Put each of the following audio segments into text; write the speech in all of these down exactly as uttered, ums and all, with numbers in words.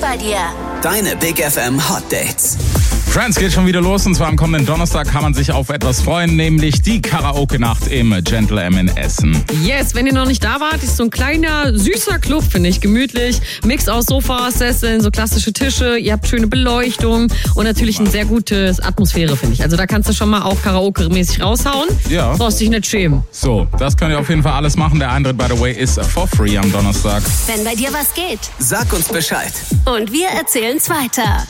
bei dir. Deine Big F M Hot Dates. Friends geht schon wieder los und zwar am kommenden Donnerstag kann man sich auf etwas freuen, nämlich die Karaoke-Nacht im Gentle M in Essen. Yes, wenn ihr noch nicht da wart, ist so ein kleiner, süßer Club, finde ich, gemütlich. Mix aus Sofas, Sesseln, so klassische Tische, ihr habt schöne Beleuchtung und natürlich eine sehr gute Atmosphäre, finde ich. Also da kannst du schon mal auch Karaoke-mäßig raushauen. Ja. Brauchst dich nicht schämen. So, das könnt ihr auf jeden Fall alles machen. Der Eintritt, by the way, ist for free am Donnerstag. Wenn bei dir was geht. Sag uns Bescheid. Und wir erzählen's weiter.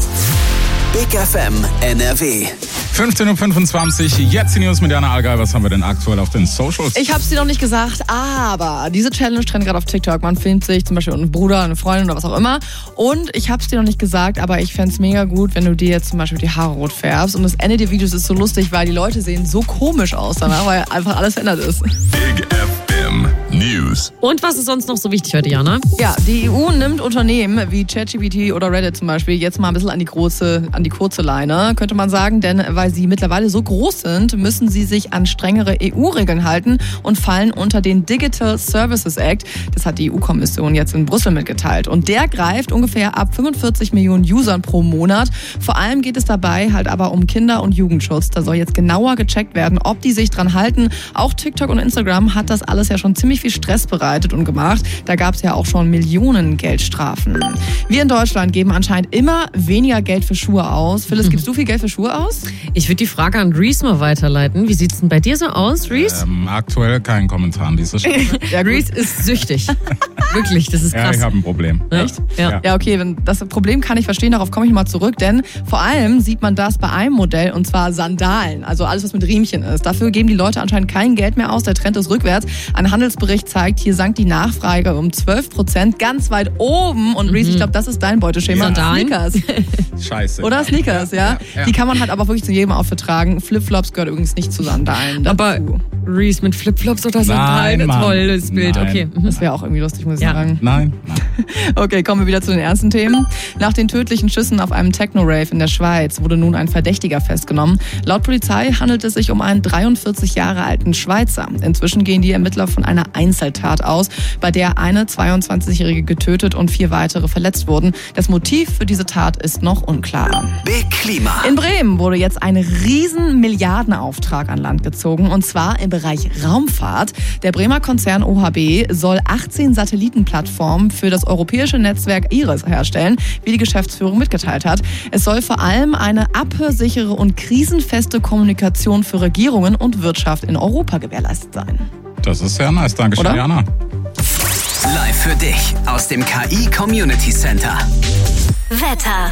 Big F M N R W. fünfzehn Uhr fünfundzwanzig, jetzt die News mit Jana Allgäu. Was haben wir denn aktuell auf den Socials? Ich hab's dir noch nicht gesagt, aber diese Challenge trennt gerade auf TikTok. Man filmt sich zum Beispiel einen Bruder, eine Freundin oder was auch immer. Und ich hab's dir noch nicht gesagt, aber ich fänd's mega gut, wenn du dir jetzt zum Beispiel die Haare rot färbst. Und das Ende der Videos ist so lustig, weil die Leute sehen so komisch aus danach, weil einfach alles verändert ist. Big F M News. Und was ist sonst noch so wichtig heute, Jana? Ja, die E U nimmt Unternehmen wie ChatGPT oder Reddit zum Beispiel jetzt mal ein bisschen an die große, an die kurze Leine, könnte man sagen, denn weil sie mittlerweile so groß sind, müssen sie sich an strengere E U-Regeln halten und fallen unter den Digital Services Act. Das hat die E U-Kommission jetzt in Brüssel mitgeteilt. Und der greift ungefähr ab fünfundvierzig Millionen Usern pro Monat. Vor allem geht es dabei halt aber um Kinder- und Jugendschutz. Da soll jetzt genauer gecheckt werden, ob die sich dran halten. Auch TikTok und Instagram hat das alles ja schon ziemlich viel Stress bereitet und gemacht. Da gab es ja auch schon Millionen Geldstrafen. Wir in Deutschland geben anscheinend immer weniger Geld für Schuhe aus. Phyllis, gibst du viel Geld für Schuhe aus? Ich würde die Frage an Reese mal weiterleiten. Wie sieht's denn bei dir so aus, Reese? Ähm, aktuell kein Kommentar an dieser Stelle. Ja, Reese ist süchtig. Wirklich, das ist krass. Ja, ich habe ein Problem. Echt? Ja. Ja, okay, wenn das Problem kann ich verstehen, darauf komme ich nochmal zurück, denn vor allem sieht man das bei einem Modell und zwar Sandalen, also alles, was mit Riemchen ist. Dafür geben die Leute anscheinend kein Geld mehr aus, der Trend ist rückwärts. Ein Handelsbericht zeigt, hier sank die Nachfrage um zwölf Prozent, ganz weit oben und Reese, ich glaube, das ist dein Beuteschema. Sandalen? Sneakers. Scheiße. Oder Sneakers, ja? Ja, ja. Die kann man halt aber wirklich zu jedem Outfit tragen. Flipflops gehört übrigens nicht zu Sandalen dazu. Aber Reese mit Flipflops oder Sandalen, Nein, Mann. tolles Bild. Nein. Okay. Das wäre auch irgendwie lustig, muss ich Ja. sagen. Nein, nein. Okay, kommen wir wieder zu den ernsten Themen. Nach den tödlichen Schüssen auf einem Techno-Rave in der Schweiz wurde nun ein Verdächtiger festgenommen. Laut Polizei handelt es sich um einen dreiundvierzig Jahre alten Schweizer. Inzwischen gehen die Ermittler von einer Einzeltat aus, bei der eine zweiundzwanzigjährige getötet und vier weitere verletzt wurden. Das Motiv für diese Tat ist noch unklar. Big Klima. In Bremen wurde jetzt ein riesen Milliardenauftrag an Land gezogen, und zwar im Bereich Raumfahrt. Der Bremer Konzern O H B soll achtzehn Satellitenplattformen für das europäische Netzwerk IRIS herstellen, wie die Geschäftsführung mitgeteilt hat. Es soll vor allem eine abhörsichere und krisenfeste Kommunikation für Regierungen und Wirtschaft in Europa gewährleistet sein. Das ist sehr nice. Dankeschön, Oder? Jana. Live für dich aus dem K I Community Center. Wetter.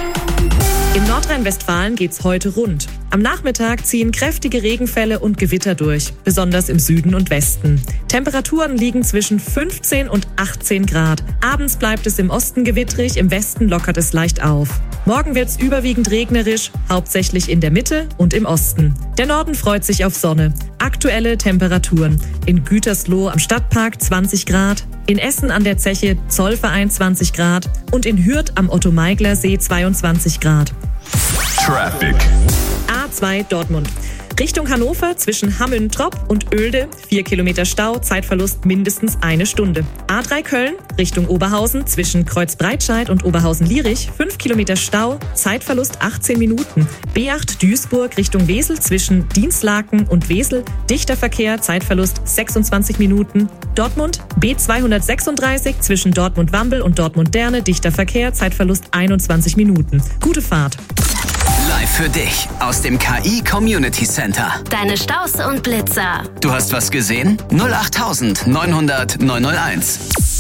In Nordrhein-Westfalen geht's heute rund. Am Nachmittag ziehen kräftige Regenfälle und Gewitter durch, besonders im Süden und Westen. Temperaturen liegen zwischen fünfzehn und achtzehn Grad. Abends bleibt es im Osten gewittrig, im Westen lockert es leicht auf. Morgen wird's überwiegend regnerisch, hauptsächlich in der Mitte und im Osten. Der Norden freut sich auf Sonne. Aktuelle Temperaturen: in Gütersloh am Stadtpark zwanzig Grad, in Essen an der Zeche Zollverein zwanzig Grad und in Hürth am Otto-Meigler-See zweiundzwanzig Grad. Traffic. A zwei Dortmund. Richtung Hannover zwischen Hammün-Tropp und Oelde, vier Kilometer Stau, Zeitverlust mindestens eine Stunde. A drei Köln, Richtung Oberhausen zwischen Kreuzbreitscheid und Oberhausen-Lierich, fünf Kilometer Stau, Zeitverlust achtzehn Minuten. B acht Duisburg Richtung Wesel zwischen Dienstlaken und Wesel, dichter Verkehr, Zeitverlust sechsundzwanzig Minuten. Dortmund, B zweihundertsechsunddreißig zwischen Dortmund-Wambel und Dortmund-Derne, dichter Verkehr, Zeitverlust einundzwanzig Minuten. Gute Fahrt. Live für dich aus dem K I Community Center. Deine Staus und Blitzer. Du hast was gesehen? null acht neunhundert neunhunderт neunhunderteins.